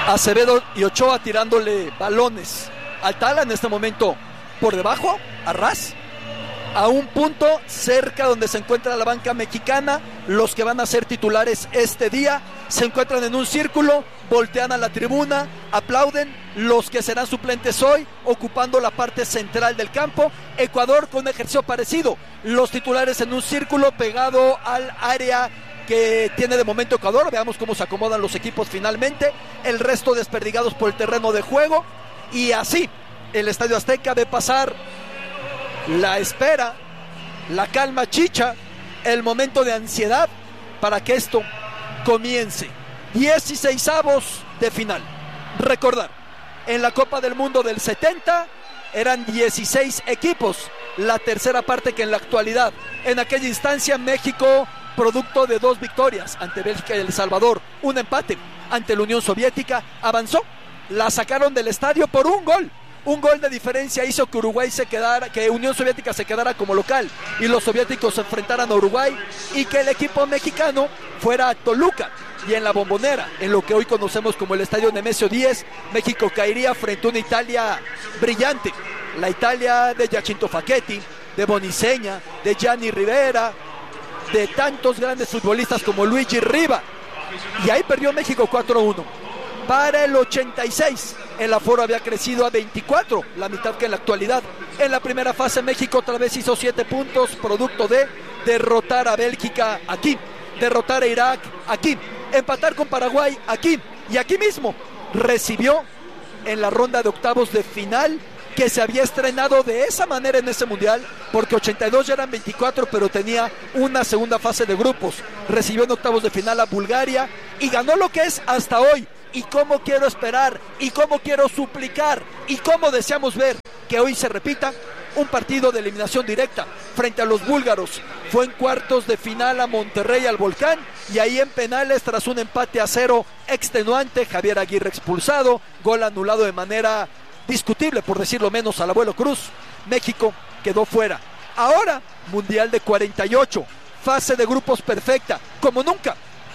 Acevedo y Ochoa tirándole balones al Tala, en este momento por debajo, a ras, a un punto cerca donde se encuentra la banca mexicana. Los que van a ser titulares este día se encuentran en un círculo, voltean a la tribuna, aplauden. Los que serán suplentes hoy ocupando la parte central del campo. Ecuador con un ejercicio parecido, los titulares en un círculo pegado al área que tiene de momento Ecuador. Veamos cómo se acomodan los equipos finalmente, el resto desperdigados por el terreno de juego. Y así el Estadio Azteca ve pasar la espera, la calma chicha, el momento de ansiedad para que esto comience. 16avos de final. Recordar, en la Copa del Mundo del 70 eran 16 equipos, la tercera parte que en la actualidad. En aquella instancia México, producto de 2 victorias ante Bélgica y El Salvador, un empate ante la Unión Soviética, avanzó. La sacaron del estadio por un gol. Un gol de diferencia hizo que Uruguay se quedara, que Unión Soviética se quedara como local y los soviéticos se enfrentaran a Uruguay, y que el equipo mexicano fuera a Toluca. Y en la Bombonera, en lo que hoy conocemos como el Estadio Nemesio 10, México caería frente a una Italia brillante. La Italia de Giacinto Facchetti, de Boniseña, de Gianni Rivera, de tantos grandes futbolistas como Luigi Riva. Y ahí perdió México 4-1. Para el 86, el aforo había crecido a 24, la mitad que en la actualidad. En la primera fase México otra vez hizo 7 puntos, producto de derrotar a Bélgica aquí, derrotar a Irak aquí, empatar con Paraguay aquí, y aquí mismo recibió en la ronda de octavos de final, que se había estrenado de esa manera en ese mundial, porque 82 ya eran 24, pero tenía una segunda fase de grupos. Recibió en octavos de final a Bulgaria y ganó lo que es hasta hoy. Y cómo quiero esperar, y cómo quiero suplicar, y cómo deseamos ver que hoy se repita un partido de eliminación directa frente a los búlgaros. Fue en cuartos de final a Monterrey, al Volcán, y ahí en penales, tras un empate a 0 extenuante, Javier Aguirre expulsado, gol anulado de manera discutible, por decirlo menos, al Abuelo Cruz. México quedó fuera. Ahora, Mundial de 48, fase de grupos perfecta, como nunca.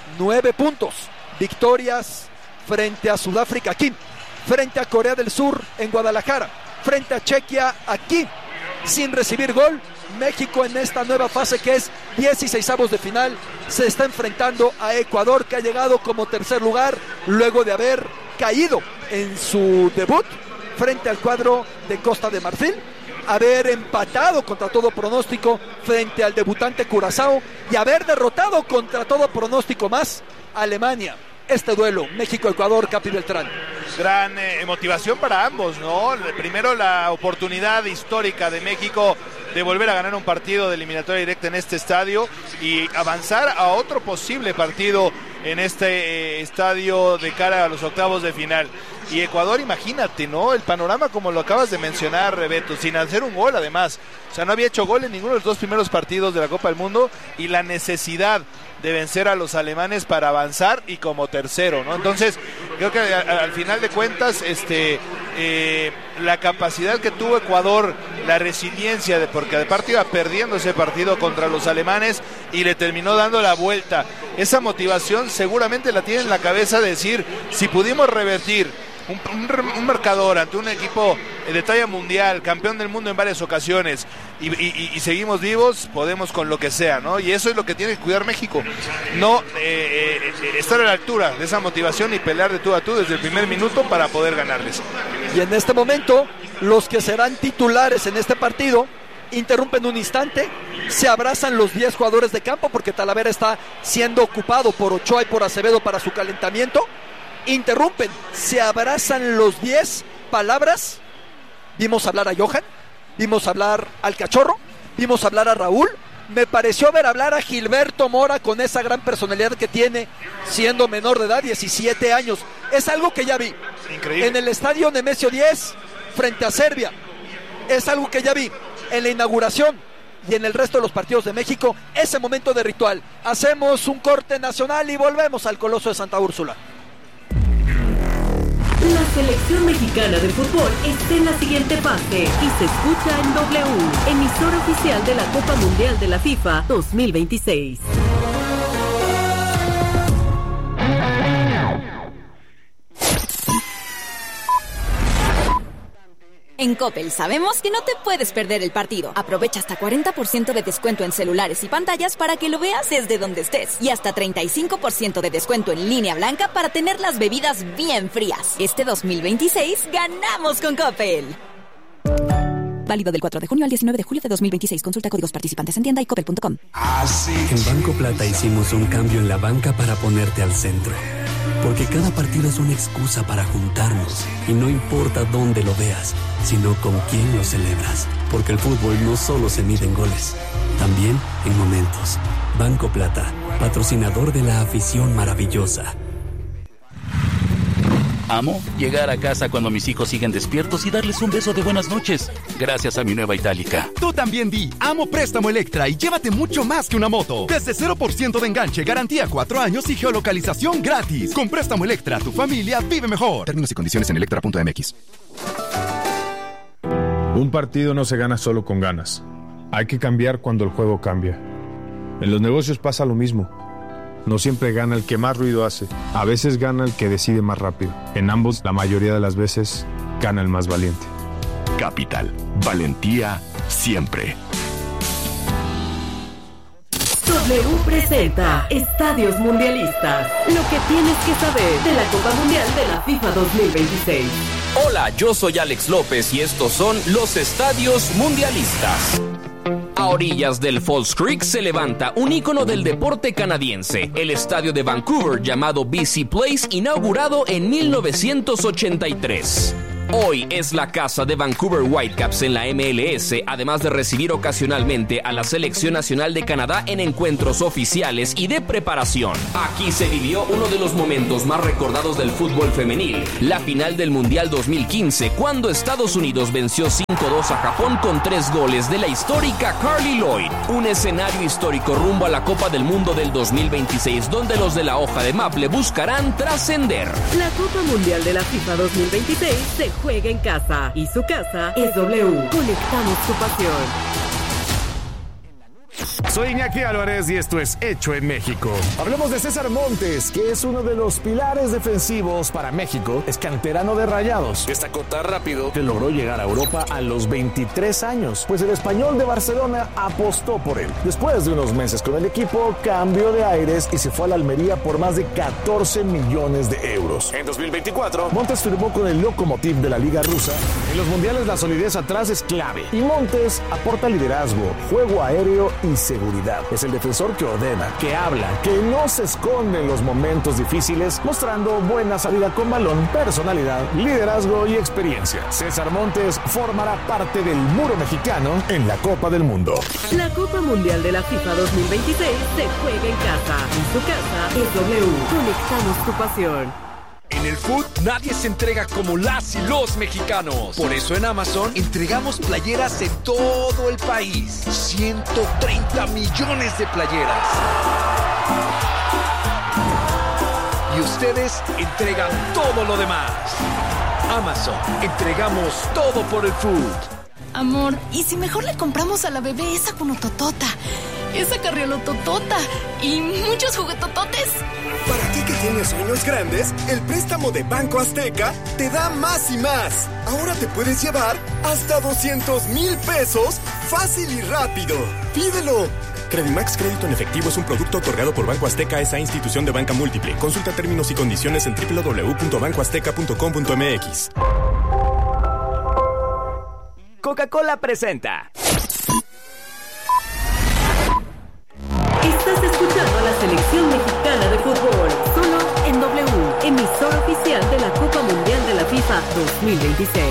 9 puntos, victorias frente a Sudáfrica aquí, frente a Corea del Sur en Guadalajara, frente a Chequia aquí, sin recibir gol. México en esta nueva fase, que es 16avos de final, se está enfrentando a Ecuador, que ha llegado como tercer lugar luego de haber caído en su debut frente al cuadro de Costa de Marfil, haber empatado contra todo pronóstico frente al debutante Curazao y haber derrotado contra todo pronóstico más a Alemania. Este duelo, México-Ecuador, Capi Beltrán. Gran motivación para ambos, ¿no? Primero, la oportunidad histórica de México de volver a ganar un partido de eliminatoria directa en este estadio y avanzar a otro posible partido en este estadio de cara a los octavos de final. Y Ecuador, imagínate, ¿no? El panorama como lo acabas de mencionar, Beto, sin hacer un gol además. O sea, no había hecho gol en ninguno de los 2 primeros partidos de la Copa del Mundo, y la necesidad de vencer a los alemanes para avanzar y como tercero, ¿no? Entonces, creo que al final de cuentas, la capacidad que tuvo Ecuador, la resiliencia, porque de parte iba perdiendo ese partido contra los alemanes y le terminó dando la vuelta. Esa motivación seguramente la tiene en la cabeza de decir, si pudimos revertir un marcador ante un equipo de talla mundial, campeón del mundo en varias ocasiones, y seguimos vivos, podemos con lo que sea, ¿no? Y eso es lo que tiene que cuidar México, no estar a la altura de esa motivación y pelear de tú a tú desde el primer minuto para poder ganarles. Y en este momento, los que serán titulares en este partido interrumpen un instante, se abrazan los 10 jugadores de campo, porque Talavera está siendo ocupado por Ochoa y por Acevedo para su calentamiento. Interrumpen, se abrazan los 10, palabras. Vimos hablar a Johan, vimos hablar al Cachorro, vimos hablar a Raúl. Me pareció ver hablar a Gilberto Mora con esa gran personalidad que tiene, siendo menor de edad, 17 años. Es algo que ya vi. Increíble. En el estadio Nemesio 10 frente a Serbia. Es algo que ya vi en la inauguración y en el resto de los partidos de México. Ese momento de ritual. Hacemos un corte nacional y volvemos al Coloso de Santa Úrsula. La selección mexicana de fútbol está en la siguiente fase y se escucha en W, emisora oficial de la Copa Mundial de la FIFA 2026. En Coppel sabemos que no te puedes perder el partido. Aprovecha hasta 40% de descuento en celulares y pantallas para que lo veas desde donde estés. Y hasta 35% de descuento en línea blanca para tener las bebidas bien frías. Este 2026 ganamos con Coppel. Válido del 4 de junio al 19 de julio de 2026. Consulta códigos participantes en tienda y coppel.com. En Banco Plata hicimos un cambio en la banca para ponerte al centro. Porque cada partido es una excusa para juntarnos. Y no importa dónde lo veas, sino con quién lo celebras. Porque el fútbol no solo se mide en goles, también en momentos. Banco Plata, patrocinador de la afición maravillosa. Amo llegar a casa cuando mis hijos siguen despiertos y darles un beso de buenas noches, gracias a mi nueva Itálica. Tú también di Amo Préstamo Electra y llévate mucho más que una moto. Desde 0% de enganche, garantía 4 años y geolocalización gratis. Con Préstamo Electra, tu familia vive mejor. Términos y condiciones en electra.mx. Un partido no se gana solo con ganas. Hay que cambiar cuando el juego cambia. En los negocios pasa lo mismo. No siempre gana el que más ruido hace. A veces gana el que decide más rápido. En ambos, la mayoría de las veces, gana el más valiente. Capital. Valentía siempre. W presenta Estadios Mundialistas. Lo que tienes que saber de la Copa Mundial de la FIFA 2026. Hola, yo soy Alex López y estos son los Estadios Mundialistas. A orillas del Falls Creek se levanta un ícono del deporte canadiense, el estadio de Vancouver llamado BC Place, inaugurado en 1983. Hoy es la casa de Vancouver Whitecaps en la MLS, además de recibir ocasionalmente a la Selección Nacional de Canadá en encuentros oficiales y de preparación. Aquí se vivió uno de los momentos más recordados del fútbol femenil, la final del Mundial 2015, cuando Estados Unidos venció 5-2 a Japón con 3 goles de la histórica Carly Lloyd. Un escenario histórico rumbo a la Copa del Mundo del 2026, donde los de la hoja de maple buscarán trascender. La Copa Mundial de la FIFA 2026 se juega en casa y su casa es W. Conectamos tu pasión. Soy Iñaki Álvarez y esto es Hecho en México. Hablemos de César Montes, que es uno de los pilares defensivos para México. Es canterano de Rayados. Destacó tan rápido que logró llegar a Europa a los 23 años, pues el Español de Barcelona apostó por él. Después de unos meses con el equipo, cambió de aires y se fue a la Almería por más de 14 millones de euros. En 2024, Montes firmó con el Lokomotiv de la Liga Rusa. En los mundiales la solidez atrás es clave y Montes aporta liderazgo, juego aéreo y seguridad. Es el defensor que ordena, que habla, que no se esconde en los momentos difíciles, mostrando buena salida con balón, personalidad, liderazgo y experiencia. César Montes formará parte del muro mexicano en la Copa del Mundo. La Copa Mundial de la FIFA 2026 se juega en casa y su casa es W. Conectamos tu pasión. En el food nadie se entrega como las y los mexicanos. Por eso en Amazon entregamos playeras en todo el país. 130 millones de playeras. Y ustedes entregan todo lo demás. Amazon, entregamos todo por el food. Amor, ¿y si mejor le compramos a la bebé esa cunototota, esa carriolototota y muchos juguetototes? Para ti que tienes sueños grandes, el préstamo de Banco Azteca te da más y más. Ahora te puedes llevar hasta 200,000 pesos fácil y rápido. ¡Pídelo! Credimax Crédito en Efectivo es un producto otorgado por Banco Azteca, esa institución de banca múltiple. Consulta términos y condiciones en www.bancoazteca.com.mx. Coca-Cola presenta. Estás escuchando a la selección mexicana de fútbol, solo en W, emisora oficial de la Copa Mundial de la FIFA 2026.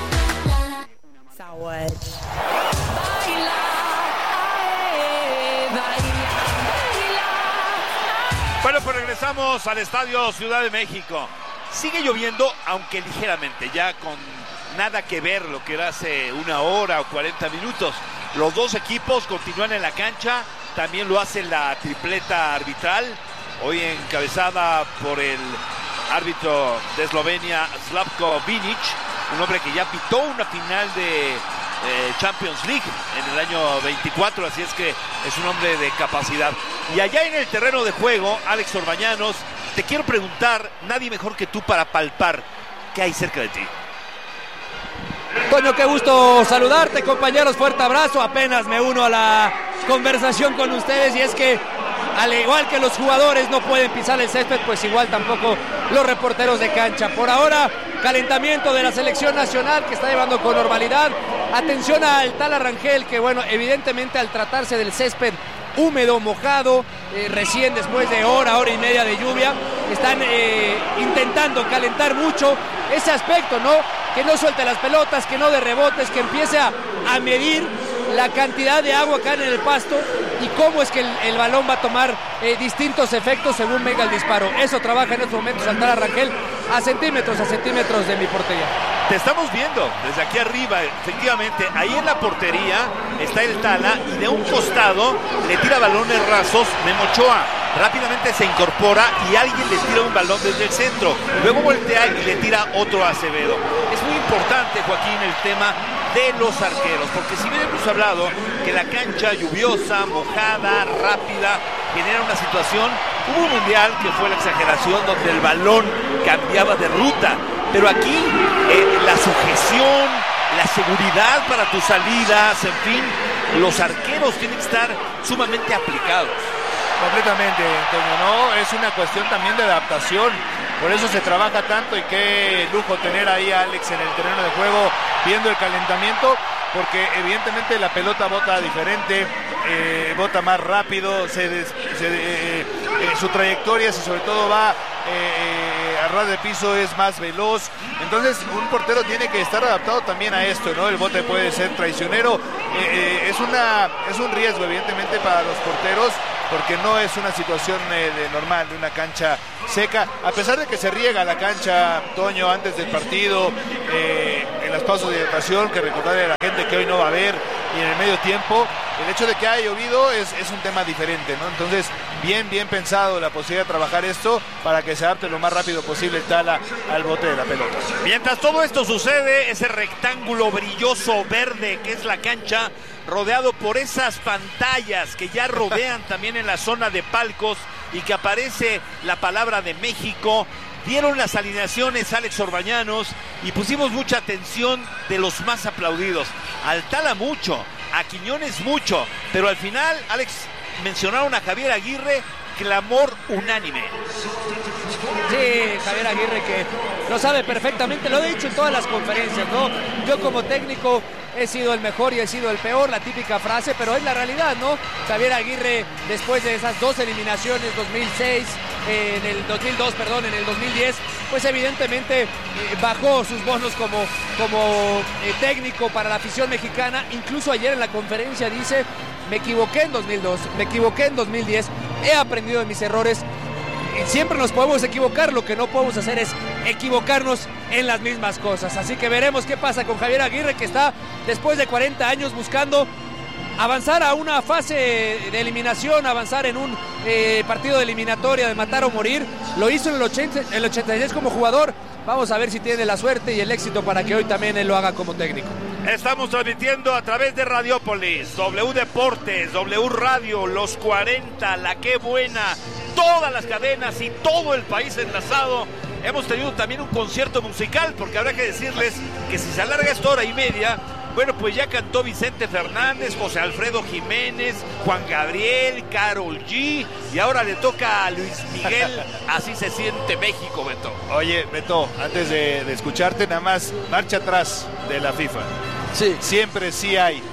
Bueno, pues regresamos al Estadio Ciudad de México. Sigue lloviendo, aunque ligeramente, ya con nada que ver lo que era hace una hora o 40 minutos. Los dos equipos continúan en la cancha, también lo hace la tripleta arbitral, hoy encabezada por el árbitro de Eslovenia, Slavko Vinic, un hombre que ya pitó una final de Champions League en el año 24, así es que es un hombre de capacidad. Y allá en el terreno de juego, Alex Orbañanos, te quiero preguntar, nadie mejor que tú para palpar qué hay cerca de ti. Toño, qué gusto saludarte, compañeros, fuerte abrazo. Apenas me uno a la conversación con ustedes, y es que al igual que los jugadores no pueden pisar el césped, pues igual tampoco los reporteros de cancha. Por ahora, calentamiento de la selección nacional que está llevando con normalidad. Atención al Tala Rangel, que bueno, evidentemente al tratarse del césped húmedo, mojado, recién después de hora y media de lluvia, están intentando calentar mucho ese aspecto, ¿no? Que no suelte las pelotas, que no de rebotes, que empiece a medir la cantidad de agua que hay en el pasto y cómo es que el balón va a tomar distintos efectos según venga el disparo. Eso trabaja en estos momentos al Tala Rangel a centímetros de mi portería. Te estamos viendo desde aquí arriba, efectivamente, ahí en la portería está el Tala y de un costado le tira balones rasos Memo Ochoa. Rápidamente se incorpora y alguien le tira un balón desde el centro. Luego voltea y le tira otro a Acevedo. Es muy importante, Joaquín, el tema de los arqueros, porque si bien hemos hablado que la cancha lluviosa, mojada, rápida, genera una situación, hubo un mundial que fue la exageración donde el balón cambiaba de ruta, pero aquí la sujeción, la seguridad para tus salidas, en fin, los arqueros tienen que estar sumamente aplicados. Completamente, Antonio, ¿no? Es una cuestión también de adaptación, por eso se trabaja tanto, y qué lujo tener ahí a Alex en el terreno de juego viendo el calentamiento, porque evidentemente la pelota bota diferente, bota más rápido, su trayectoria, si sobre todo va a ras de piso, es más veloz. Entonces un portero tiene que estar adaptado también a esto, ¿no? El bote puede ser traicionero, es un riesgo evidentemente para los porteros, porque no es una situación normal de una cancha seca, a pesar de que se riega la cancha, Toño, antes del partido, en las pausas de hidratación, que recordarle a la gente que hoy no va a haber, y en el medio tiempo, el hecho de que haya llovido es un tema diferente, ¿no? Entonces, bien pensado la posibilidad de trabajar esto para que se adapte lo más rápido posible el Tala al bote de la pelota. Mientras todo esto sucede, ese rectángulo brilloso verde que es la cancha, rodeado por esas pantallas que ya rodean también en la zona de palcos y que aparece la palabra de México. Dieron las alineaciones Alex Orbañanos y pusimos mucha atención de los más aplaudidos. Al Tala mucho, a Quiñones mucho, pero al final, Alex, mencionaron a Javier Aguirre, clamor unánime. Sí, Javier Aguirre, que lo sabe perfectamente, lo he dicho en todas las conferencias, ¿no? Yo como técnico he sido el mejor y he sido el peor, la típica frase, pero es la realidad, ¿no? Javier Aguirre, después de esas dos eliminaciones, 2006, en el 2010, pues evidentemente bajó sus bonos como técnico para la afición mexicana. Incluso ayer en la conferencia dice: me equivoqué en 2002, me equivoqué en 2010, he aprendido de mis errores. Siempre nos podemos equivocar, lo que no podemos hacer es equivocarnos en las mismas cosas. Así que veremos qué pasa con Javier Aguirre, que está después de 40 años buscando avanzar a una fase de eliminación, avanzar en un partido de eliminatoria de matar o morir. Lo hizo en el 86 como jugador. Vamos a ver si tiene la suerte y el éxito para que hoy también él lo haga como técnico. Estamos transmitiendo a través de Radiópolis, W Deportes, W Radio, Los 40, La Qué Buena, todas las cadenas y todo el país enlazado. Hemos tenido también un concierto musical, porque habrá que decirles que si se alarga esta hora y media, bueno, pues ya cantó Vicente Fernández, José Alfredo Jiménez, Juan Gabriel, Karol G, y ahora le toca a Luis Miguel. Así se siente México, Beto. Oye, Beto, antes de escucharte, nada más, marcha atrás de la FIFA. Sí. Siempre sí hay.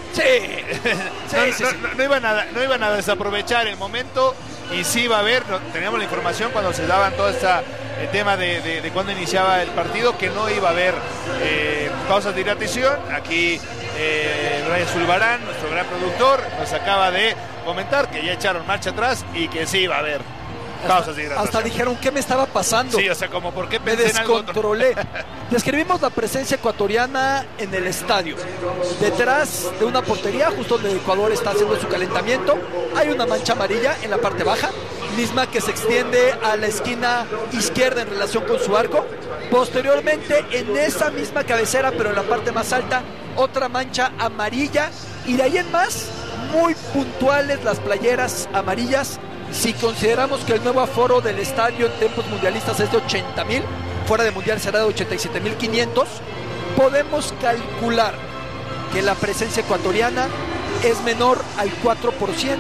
Sí. No iban a desaprovechar el momento, y sí va a haber. Teníamos la información cuando se daban todo el tema de cuando iniciaba el partido, que no iba a haber pausas de hidratación. Aquí Brian Zulbarán, nuestro gran productor, nos acaba de comentar que ya echaron marcha atrás y que sí iba a haber pausas de hidratación. Hasta dijeron, ¿qué me estaba pasando? Sí, o sea, como por qué me pensé en algo. descontrolé. Describimos la presencia ecuatoriana en el estadio. Detrás de una portería, justo donde Ecuador está haciendo su calentamiento, hay una mancha amarilla en la parte baja, misma que se extiende a la esquina izquierda en relación con su arco. Posteriormente, en esa misma cabecera, pero en la parte más alta, otra mancha amarilla. Y de ahí en más, muy puntuales las playeras amarillas. Si consideramos que el nuevo aforo del estadio en tiempos mundialistas es de 80,000, fuera de mundial será de 87,500, podemos calcular que la presencia ecuatoriana es menor al 4%,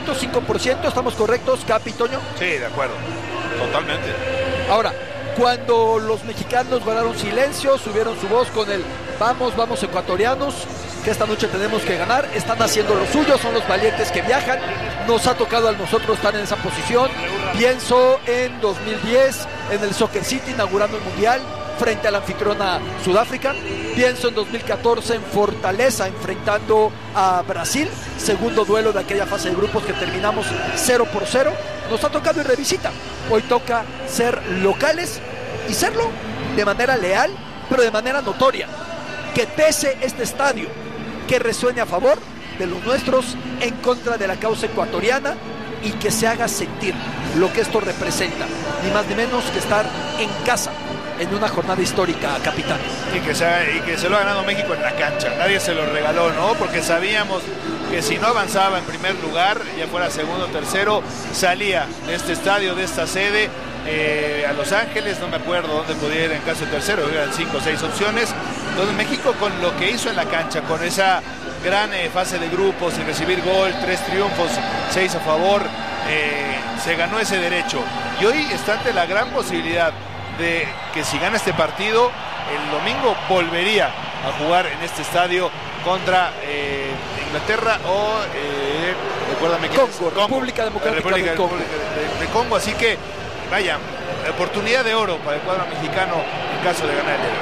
5%, ¿estamos correctos, Capi, Toño? Sí, de acuerdo, totalmente. Ahora, cuando los mexicanos guardaron silencio, subieron su voz con el vamos ecuatorianos, que esta noche tenemos que ganar, están haciendo lo suyo, son los valientes que viajan, nos ha tocado a nosotros estar en esa posición. Pienso en 2010, en el Soccer City, inaugurando el Mundial, frente a la anfitriona Sudáfrica. Pienso en 2014 en Fortaleza, enfrentando a Brasil, segundo duelo de aquella fase de grupos que terminamos 0-0. Nos ha tocado ir de visita. Hoy toca ser locales y serlo de manera leal, pero de manera notoria. Que pese este estadio, que resuene a favor de los nuestros, en contra de la causa ecuatoriana, y que se haga sentir lo que esto representa, ni más ni menos que estar en casa en una jornada histórica, capitán. Y que se lo ha ganado México en la cancha, nadie se lo regaló, ¿no? Porque sabíamos que si no avanzaba en primer lugar, ya fuera segundo o tercero, salía de este estadio, de esta sede, a Los Ángeles, no me acuerdo dónde podía ir en caso de tercero, eran 5 o 6 opciones. Entonces México, con lo que hizo en la cancha, con esa gran fase de grupos, sin recibir gol, 3 triunfos, 6 a favor, se ganó ese derecho. Y hoy está ante la gran posibilidad de que si gana este partido, el domingo volvería a jugar en este estadio contra Inglaterra o recuérdame que Congo, República Democrática de Congo. Así que vaya, oportunidad de oro para el cuadro mexicano en caso de ganar el día de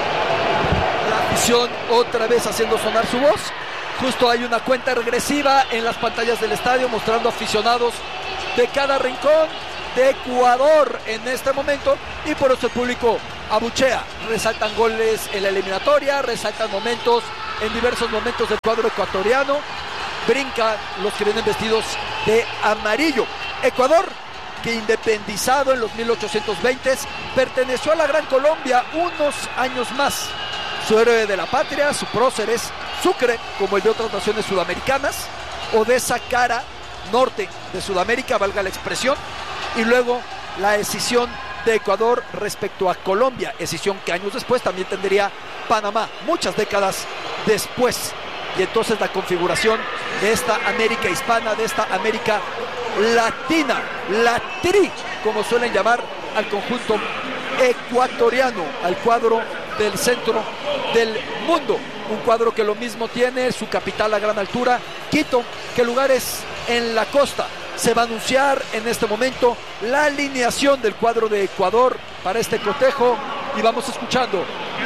hoy. La afición otra vez haciendo sonar su voz. Justo hay una cuenta regresiva en las pantallas del estadio mostrando aficionados de cada rincón de Ecuador en este momento, y por eso el público abuchea. Resaltan goles en la eliminatoria, resaltan momentos en diversos momentos del cuadro ecuatoriano, brincan los que vienen vestidos de amarillo. Ecuador, que independizado en los 1820s, perteneció a la Gran Colombia unos años más. Su héroe de la patria, su prócer es Sucre, como el de otras naciones sudamericanas, o de esa cara norte de Sudamérica, valga la expresión. Y luego la escisión de Ecuador respecto a Colombia, escisión que años después también tendría Panamá, muchas décadas después. Y entonces la configuración de esta América hispana, de esta América latina, la tri, como suelen llamar al conjunto ecuatoriano, al cuadro del centro del mundo. Un cuadro que lo mismo tiene su capital a gran altura, Quito, que lugares en la costa. Se va a anunciar en este momento la alineación del cuadro de Ecuador para este cotejo, y vamos escuchando.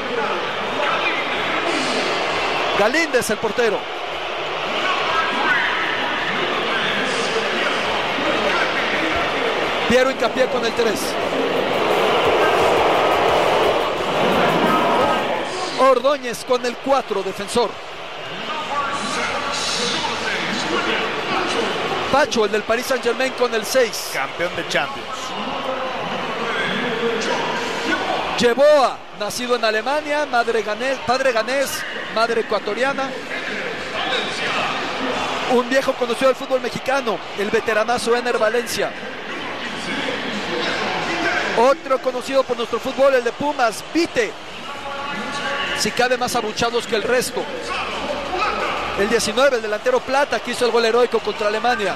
Galíndez, el portero. Piero Hincapié con el 3. Ordóñez con el 4, defensor. Pacho, el del Paris Saint-Germain, con el 6. Campeón de Champions. Yeboah, nacido en Alemania, padre ganés, madre ecuatoriana. Un viejo conocido del fútbol mexicano, el veteranazo Ener Valencia. Otro conocido por nuestro fútbol, el de Pumas, Vite. Si cabe, más abuchados que el resto. El 19, el delantero Plata, que hizo el gol heroico contra Alemania.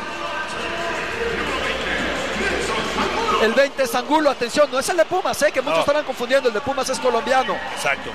El 20 es Angulo, atención, no es el de Pumas, que muchos estarán confundiendo, el de Pumas es colombiano. Exacto.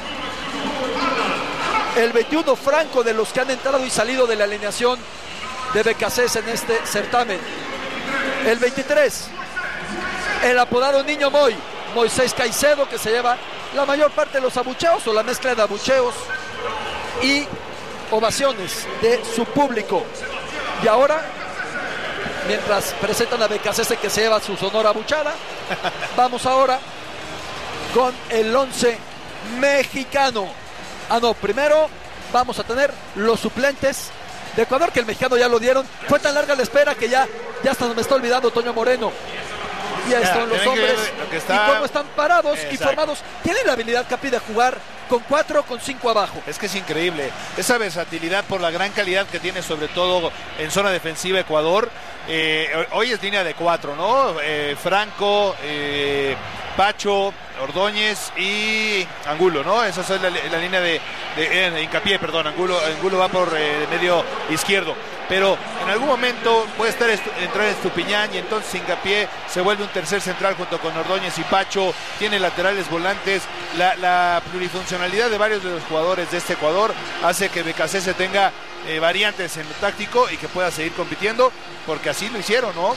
El 21, Franco, de los que han entrado y salido de la alineación de Becasés en este certamen. El 23, el apodado Niño Moy, Moisés Caicedo, que se lleva la mayor parte de los abucheos, o la mezcla de abucheos y ovaciones de su público. Y ahora, mientras presentan a Becasese, que se lleva su sonora abuchada, vamos ahora con el 11 mexicano. Primero vamos a tener los suplentes de Ecuador, que el mexicano ya lo dieron. Fue tan larga la espera que ya hasta me está olvidando Toño Moreno. Y ahí están los hombres y cómo están parados y formados. Tienen la habilidad, Capi, de jugar con 4 o con 5 abajo. Es que es increíble esa versatilidad por la gran calidad que tiene, sobre todo en zona defensiva Ecuador. Hoy es línea de 4, ¿no? Franco, Pacho, Ordóñez y Angulo, ¿no? Esa es la línea de Hincapié, perdón. Angulo va por medio izquierdo. Pero en algún momento puede entrar Estupiñán y entonces Hincapié se vuelve un tercer central junto con Ordóñez y Pacho. Tiene laterales volantes. La plurifuncionalidad de varios de los jugadores de este Ecuador hace que BKC tenga variantes en lo táctico y que pueda seguir compitiendo, porque así lo hicieron, ¿no?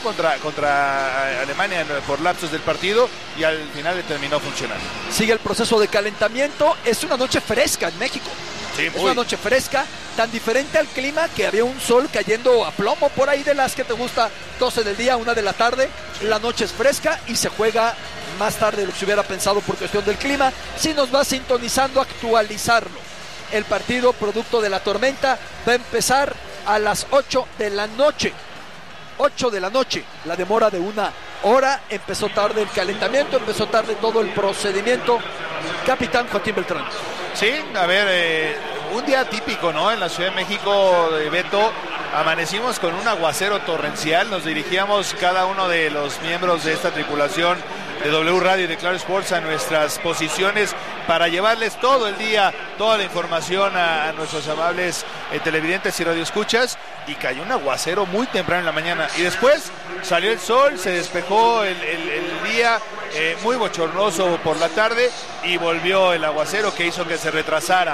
Contra Alemania por lapsos del partido y al final le terminó funcionando. Sigue el proceso de calentamiento. Es una noche fresca en México. Sí, es una noche fresca, tan diferente al clima que había un sol cayendo a plomo por ahí de las que te gusta, 12 del día, 1 de la tarde. La noche es fresca y se juega más tarde de lo que se hubiera pensado por cuestión del clima. Si nos va sintonizando, actualizarlo. El partido, producto de la tormenta, va a empezar a las 8 de la noche. 8 de la noche, la demora de 1 hora. Empezó tarde el calentamiento, empezó tarde todo el procedimiento. Capitán Joaquín Beltrán. Sí, a ver, un día típico, ¿no? En la Ciudad de México, Beto, amanecimos con un aguacero torrencial. Nos dirigíamos cada uno de los miembros de esta tripulación de W Radio y de Claro Sports a nuestras posiciones para llevarles todo el día toda la información a nuestros amables televidentes y radioescuchas, y cayó un aguacero muy temprano en la mañana y después salió el sol, se despejó el día, muy bochornoso por la tarde, y volvió el aguacero que hizo que se retrasara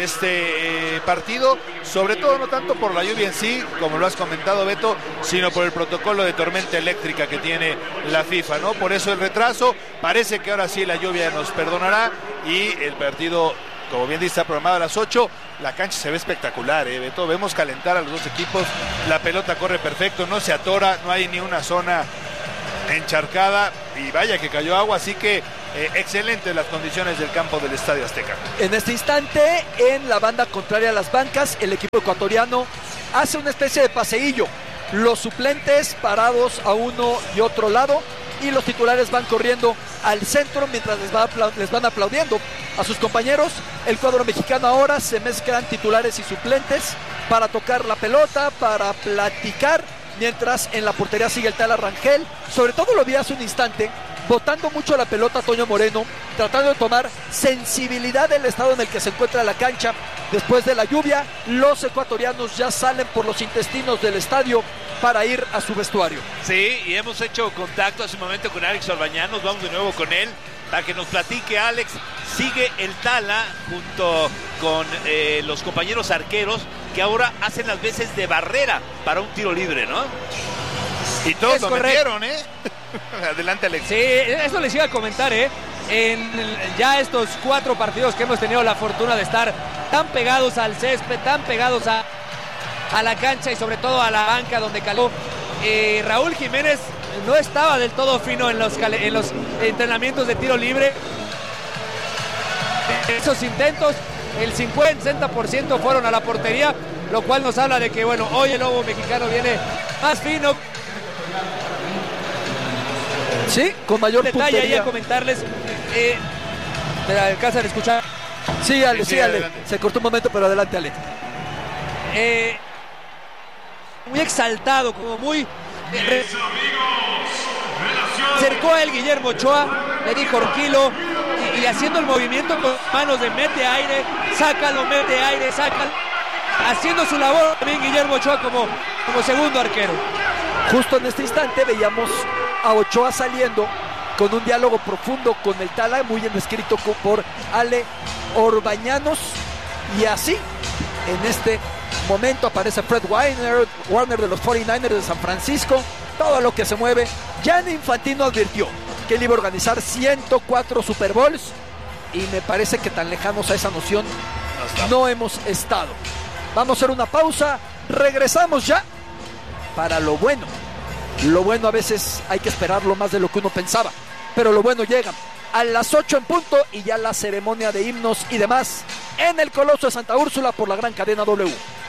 este partido, sobre todo no tanto por la lluvia en sí, como lo has comentado, Beto, sino por el protocolo de tormenta eléctrica que tiene la FIFA, ¿no? Por eso el retraso. Parece que ahora sí la lluvia nos perdonará y el partido, como bien dice, está programado a las 8. La cancha se ve espectacular, Beto. Vemos calentar a los dos equipos. La pelota corre perfecto, no se atora, no hay ni una zona encharcada, y vaya que cayó agua, así que excelentes las condiciones del campo del Estadio Azteca. En este instante, en la banda contraria a las bancas, el equipo ecuatoriano hace una especie de paseillo. Los suplentes parados a uno y otro lado, y los titulares van corriendo al centro mientras les van aplaudiendo a sus compañeros. El cuadro mexicano ahora se mezclan titulares y suplentes para tocar la pelota, para platicar, mientras en la portería sigue el Tala Rangel. Sobre todo lo vi hace un instante, botando mucho la pelota Toño Moreno, tratando de tomar sensibilidad del estado en el que se encuentra la cancha después de la lluvia. Los ecuatorianos ya salen por los intestinos del estadio para ir a su vestuario. Sí, y hemos hecho contacto hace un momento con Alex Orbañanos. Vamos de nuevo con él para que nos platique. Alex, sigue el Tala junto con los compañeros arqueros que ahora hacen las veces de barrera para un tiro libre, ¿no? Y todos lo metieron, Adelante, Alex. Sí, eso les iba a comentar, en ya estos 4 partidos que hemos tenido la fortuna de estar tan pegados al césped, tan pegados a la cancha y sobre todo a la banca donde caló, Raúl Jiménez no estaba del todo fino en los entrenamientos de tiro libre. Esos intentos, el 50-60% fueron a la portería, lo cual nos habla de que, bueno, hoy el lobo mexicano viene más fino. Sí, con mayor detalle puntería. ahí a comentarles. ¿Me alcanzan a escuchar? Sí, Ale, sí, Ale. Se cortó un momento, pero adelante, Ale. Muy exaltado, como muy... Cercó a él Guillermo Ochoa, le dijo Orquilo, y haciendo el movimiento con manos de mete aire, sácalo, haciendo su labor también Guillermo Ochoa como segundo arquero. Justo en este instante veíamos a Ochoa saliendo con un diálogo profundo con el Tala, muy bien escrito por Ale Orbañanos, y así en este momento aparece Fred Warner de los 49ers de San Francisco. Todo lo que se mueve. Gianni Infantino advirtió que él iba a organizar 104 Super Bowls, y me parece que tan lejanos a esa noción no hemos estado. Vamos a hacer una pausa, regresamos ya para lo bueno. Lo bueno a veces hay que esperarlo más de lo que uno pensaba, pero lo bueno llega a las 8 en punto, y ya la ceremonia de himnos y demás en el Coloso de Santa Úrsula por la gran cadena W.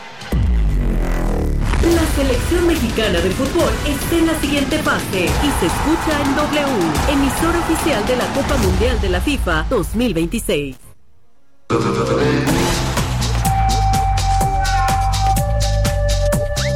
La selección mexicana de fútbol está en la siguiente fase y se escucha en W, emisora oficial de la Copa Mundial de la FIFA 2026.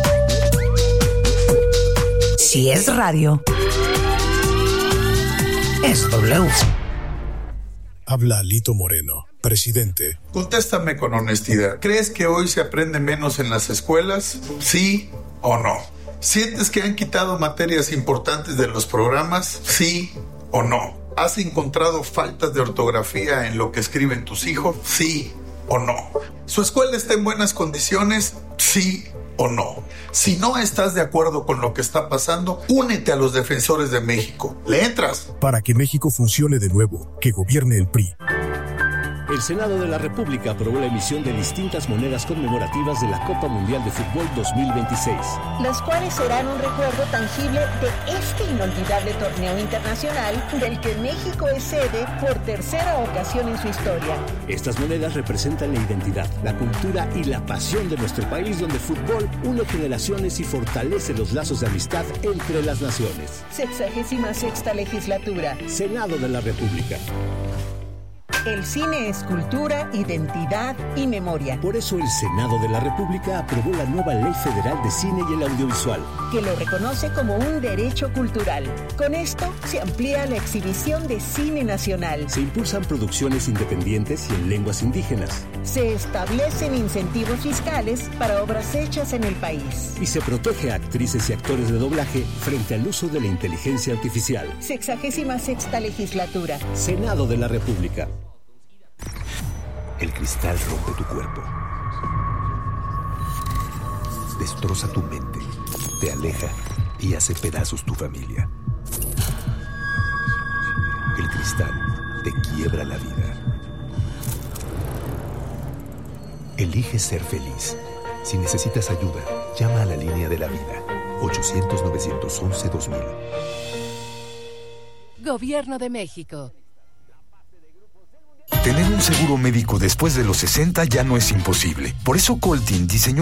Si es radio. es W. Habla Lito Moreno, presidente. Contéstame con honestidad. ¿Crees que hoy se aprende menos en las escuelas? ¿Sí o no? ¿Sientes que han quitado materias importantes de los programas? ¿Sí o no? ¿Has encontrado faltas de ortografía en lo que escriben tus hijos? ¿Sí o no? ¿Su escuela está en buenas condiciones? ¿Sí o no? Si no estás de acuerdo con lo que está pasando, únete a los defensores de México. ¿Le entras? Para que México funcione de nuevo, que gobierne el PRI. El Senado de la República aprobó la emisión de distintas monedas conmemorativas de la Copa Mundial de Fútbol 2026. Las cuales serán un recuerdo tangible de este inolvidable torneo internacional del que México es sede por tercera ocasión en su historia. Estas monedas representan la identidad, la cultura y la pasión de nuestro país, donde el fútbol une generaciones y fortalece los lazos de amistad entre las naciones. 66ª legislatura. Senado de la República. El cine es cultura, identidad y memoria. Por eso el Senado de la República aprobó la nueva Ley Federal de Cine y el Audiovisual, que lo reconoce como un derecho cultural. Con esto se amplía la exhibición de cine nacional. Se impulsan producciones independientes y en lenguas indígenas. Se establecen incentivos fiscales para obras hechas en el país. Y se protege a actrices y actores de doblaje frente al uso de la inteligencia artificial. 66ª legislatura. Senado de la República. El cristal rompe tu cuerpo, destroza tu mente, te aleja y hace pedazos tu familia. El cristal te quiebra la vida. Elige ser feliz. Si necesitas ayuda, llama a la línea de la vida. 800-911-2000. Gobierno de México. Tener un seguro médico después de los 60 ya no es imposible. Por eso Coltin diseñó